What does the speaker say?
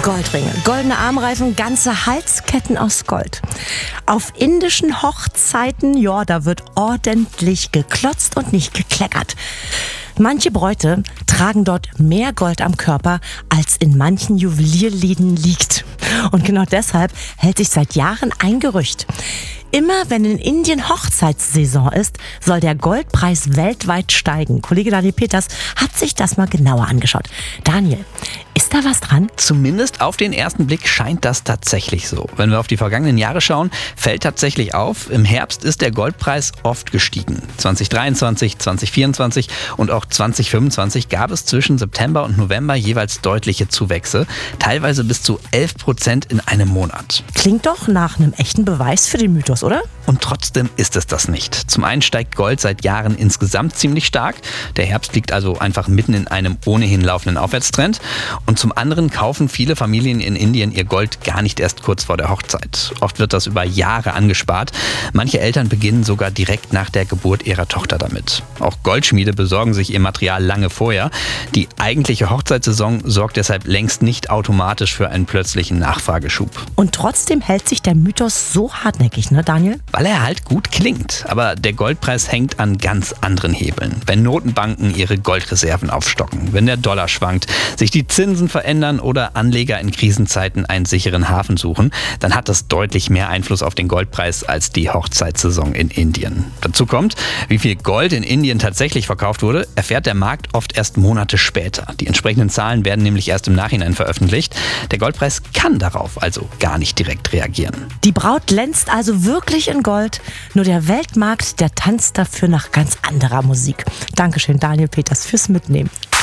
Goldringe, goldene Armreifen, ganze Halsketten aus Gold. Auf indischen Hochzeiten, ja, da wird ordentlich geklotzt und nicht gekleckert. Manche Bräute tragen dort mehr Gold am Körper, als in manchen Juwelierläden liegt. Und genau deshalb hält sich seit Jahren ein Gerücht. Immer wenn in Indien Hochzeitssaison ist, soll der Goldpreis weltweit steigen. Kollege Daniel Peters hat sich das mal genauer angeschaut. Daniel, ist da was dran? Zumindest auf den ersten Blick scheint das tatsächlich so. Wenn wir auf die vergangenen Jahre schauen, fällt tatsächlich auf, im Herbst ist der Goldpreis oft gestiegen. 2023, 2024 und auch 2025 gab es zwischen September und November jeweils deutliche Zuwächse, teilweise bis zu 11% in einem Monat. Klingt doch nach einem echten Beweis für den Mythos, oder? Und trotzdem ist es das nicht. Zum einen steigt Gold seit Jahren insgesamt ziemlich stark. Der Herbst liegt also einfach mitten in einem ohnehin laufenden Aufwärtstrend. Und zum anderen kaufen viele Familien in Indien ihr Gold gar nicht erst kurz vor der Hochzeit. Oft wird das über Jahre angespart. Manche Eltern beginnen sogar direkt nach der Geburt ihrer Tochter damit. Auch Goldschmiede besorgen sich ihr Material lange vorher. Die eigentliche Hochzeitssaison sorgt deshalb längst nicht automatisch für einen plötzlichen Nachfrageschub. Und trotzdem hält sich der Mythos so hartnäckig, ne Daniel? Weil er halt gut klingt. Aber der Goldpreis hängt an ganz anderen Hebeln. Wenn Notenbanken ihre Goldreserven aufstocken, wenn der Dollar schwankt, sich die Zinsen verändern oder Anleger in Krisenzeiten einen sicheren Hafen suchen, dann hat das deutlich mehr Einfluss auf den Goldpreis als die Hochzeitssaison in Indien. Dazu kommt, wie viel Gold in Indien tatsächlich verkauft wurde, erfährt der Markt oft erst Monate später. Die entsprechenden Zahlen werden nämlich erst im Nachhinein veröffentlicht. Der Goldpreis kann darauf also gar nicht direkt reagieren. Die Braut glänzt also wirklich in Gold, nur der Weltmarkt, der tanzt dafür nach ganz anderer Musik. Dankeschön, Daniel Peters, fürs Mitnehmen.